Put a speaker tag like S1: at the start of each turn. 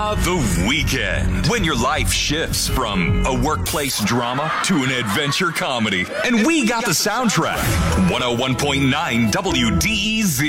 S1: The Weekend. When your life shifts from a workplace drama to an adventure comedy. And we got the soundtrack. 101.9 WDEZ.